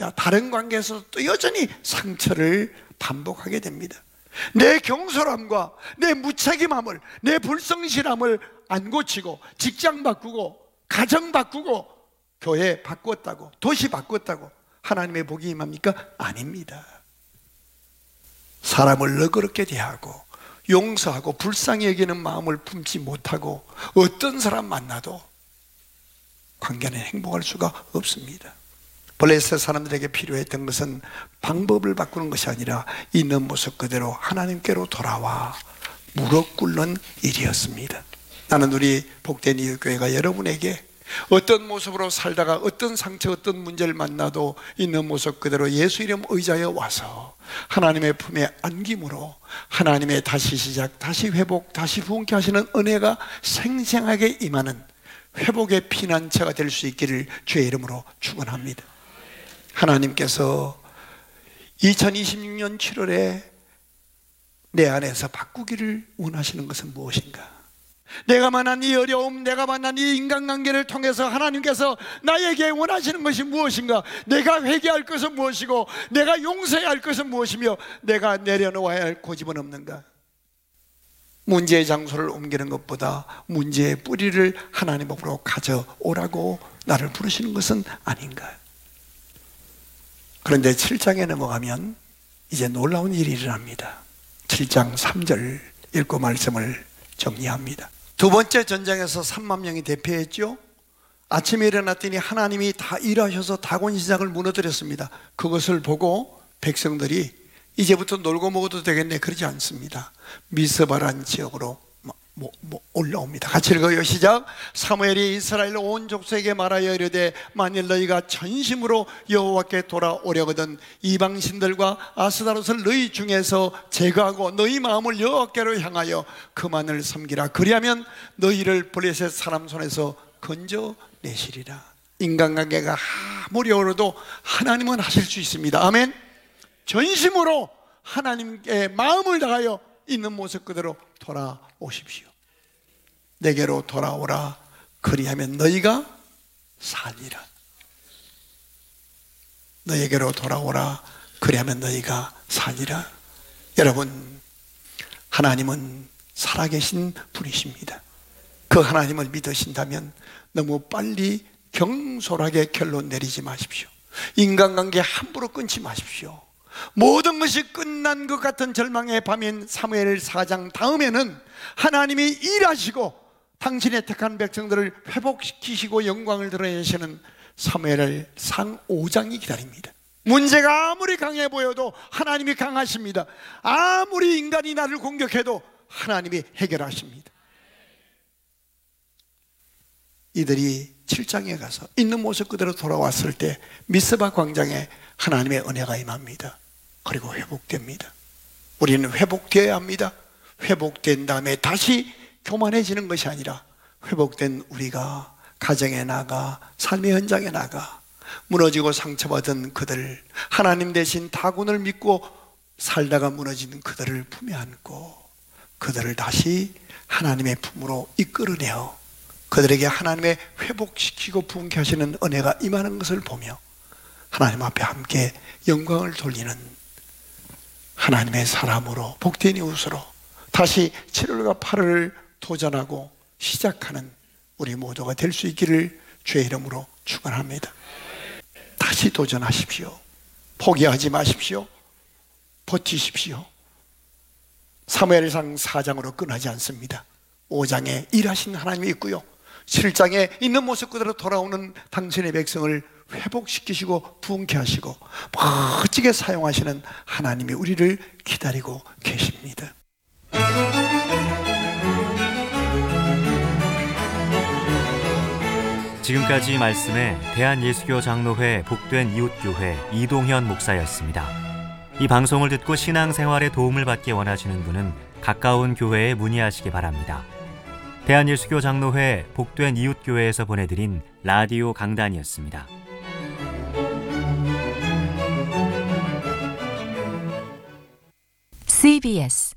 다른 관계에서 또 여전히 상처를 반복하게 됩니다. 내 경솔함과 내 무책임함을, 내 불성실함을 안 고치고 직장 바꾸고 가정 바꾸고 교회 바꿨다고, 도시 바꿨다고 하나님의 복이 임합니까? 아닙니다. 사람을 너그럽게 대하고 용서하고 불쌍히 여기는 마음을 품지 못하고 어떤 사람 만나도 관계는 행복할 수가 없습니다. 블레셋 사람들에게 필요했던 것은 방법을 바꾸는 것이 아니라 있는 모습 그대로 하나님께로 돌아와 무릎 꿇는 일이었습니다. 나는 우리 복된 이웃교회가 여러분에게 어떤 모습으로 살다가 어떤 상처, 어떤 문제를 만나도 있는 모습 그대로 예수 이름 의지하여 와서 하나님의 품에 안김으로 하나님의 다시 시작, 다시 회복, 다시 부흥케 하시는 은혜가 생생하게 임하는 회복의 피난처가 될 수 있기를 주의 이름으로 축원합니다. 하나님께서 2026년 7월에 내 안에서 바꾸기를 원하시는 것은 무엇인가? 내가 만난 이 어려움, 내가 만난 이 인간관계를 통해서 하나님께서 나에게 원하시는 것이 무엇인가? 내가 회개할 것은 무엇이고 내가 용서해야 할 것은 무엇이며 내가 내려놓아야 할 고집은 없는가? 문제의 장소를 옮기는 것보다 문제의 뿌리를 하나님 앞으로 가져오라고 나를 부르시는 것은 아닌가? 그런데 7장에 넘어가면 이제 놀라운 일이 일어납니다. 7장 3절 읽고 말씀을 정리합니다. 두 번째 전쟁에서 3만 명이 대패했죠. 아침에 일어났더니 하나님이 다 일하셔서 다곤 시장을 무너뜨렸습니다. 그것을 보고 백성들이 이제부터 놀고 먹어도 되겠네, 그러지 않습니다. 미스바란 지역으로 올라옵니다. 같이 읽어요. 시작. 사무엘이 이스라엘 온 족속에게 말하여 이르되 만일 너희가 전심으로 여호와께 돌아오려거든 이방신들과 아스다롯을 너희 중에서 제거하고 너희 마음을 여호와께로 향하여 그만을 섬기라. 그리하면 너희를 블레셋 사람 손에서 건져내시리라. 인간관계가 아무리 어려도 하나님은 하실 수 있습니다. 아멘. 전심으로 하나님께 마음을 다하여 있는 모습 그대로 돌아오십시오. 내게로 돌아오라. 그리하면 너희가 살리라. 너에게로 돌아오라. 그리하면 너희가 살리라. 여러분, 하나님은 살아계신 분이십니다. 그 하나님을 믿으신다면 너무 빨리 경솔하게 결론 내리지 마십시오. 인간관계 함부로 끊지 마십시오. 모든 것이 끝난 것 같은 절망의 밤인 사무엘 4장 다음에는 하나님이 일하시고 당신의 택한 백성들을 회복시키시고 영광을 드러내시는 사무엘상 5장이 기다립니다. 문제가 아무리 강해 보여도 하나님이 강하십니다. 아무리 인간이 나를 공격해도 하나님이 해결하십니다. 이들이 7장에 가서 있는 모습 그대로 돌아왔을 때 미스바 광장에 하나님의 은혜가 임합니다. 그리고 회복됩니다. 우리는 회복되어야 합니다. 회복된 다음에 다시 교만해지는 것이 아니라 회복된 우리가 가정에 나가 삶의 현장에 나가 무너지고 상처받은 그들, 하나님 대신 다군을 믿고 살다가 무너지는 그들을 품에 안고 그들을 다시 하나님의 품으로 이끌어내어 그들에게 하나님의 회복시키고 부흥케 하시는 은혜가 임하는 것을 보며 하나님 앞에 함께 영광을 돌리는 하나님의 사람으로 복된 이웃으로 다시 7월과 8월을 도전하고 시작하는 우리 모두가 될 수 있기를 주의 이름으로 축원합니다. 다시 도전하십시오. 포기하지 마십시오. 버티십시오. 사무엘상 4장으로 끝나지 않습니다. 5장에 일하신 하나님이 있고요, 7장에 있는 모습 그대로 돌아오는 당신의 백성을 회복시키시고 부흥케 하시고 멋지게 사용하시는 하나님이 우리를 기다리고 계십니다. 지금까지 말씀에 대한예수교 장로회 복된 이웃교회 이동현 목사였습니다. 이 방송을 듣고 신앙생활에 도움을 받기 원하시는 분은 가까운 교회에 문의하시기 바랍니다. 대한예수교 장로회 복된 이웃교회에서 보내드린 라디오 강단이었습니다. CBS